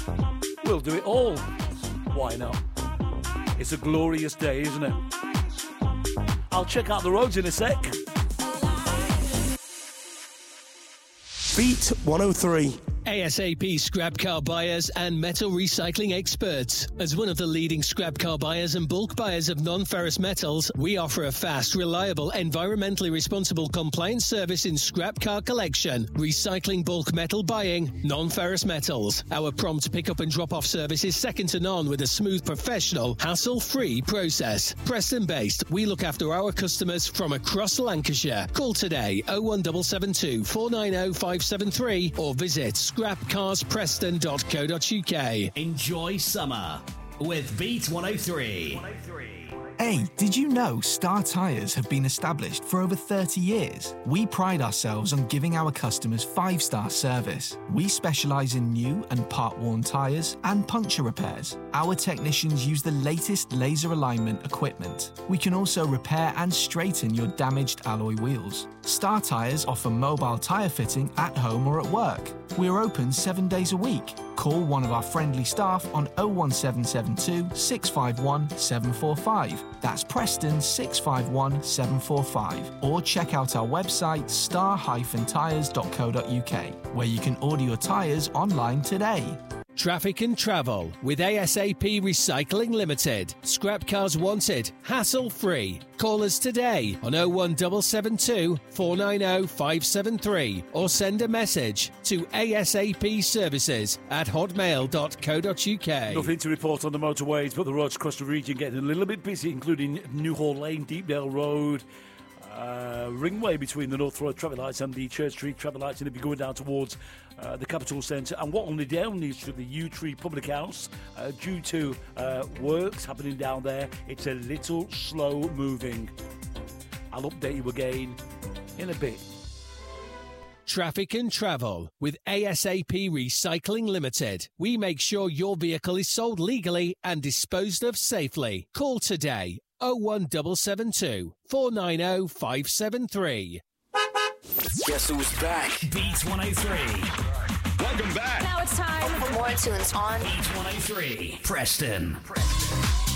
We'll do it all. Why not? It's a glorious day, isn't it? I'll check out the roads in a sec. Beat 103. ASAP scrap car buyers and metal recycling experts. As one of the leading scrap car buyers and bulk buyers of non-ferrous metals, we offer a fast, reliable, environmentally responsible compliance service in scrap car collection, recycling bulk metal buying, non-ferrous metals. Our prompt pick-up and drop-off service is second to none with a smooth, professional, hassle-free process. Preston-based, we look after our customers from across Lancashire. Call today 01772 490 573 or visit scrapcarspreston.co.uk. Enjoy summer with Beat 103. Hey, did you know Star Tyres have been established for over 30 years? We pride ourselves on giving our customers 5-star service. We specialise in new and part-worn tyres and puncture repairs. Our technicians use the latest laser alignment equipment. We can also repair and straighten your damaged alloy wheels. Star Tyres offer mobile tyre fitting at home or at work. We are open 7 days a week. Call one of our friendly staff on 01772 651 745. That's Preston 651 745. Or check out our website star-tyres.co.uk, where you can order your tyres online today. Traffic and travel with ASAP Recycling Limited. Scrap cars wanted, hassle-free. Call us today on 01772 490 573 or send a message to asapservices@hotmail.co.uk. Nothing to report on the motorways, but the roads across the region getting a little bit busy, including Newhall Lane, Deepdale Road, Ringway between the North Road traffic lights and the Church Street traffic lights, and if you're going down towards the Capital Centre, and what only down needs to the Yew Tree Public House due to works happening down there. It's a little slow moving. I'll update you again in a bit. Traffic and travel with ASAP Recycling Limited. We make sure your vehicle is sold legally and disposed of safely. Call today 01772 490 573. Guess who's back? Beat 103. Welcome back. Now it's time for more tunes on Beat 103. Preston.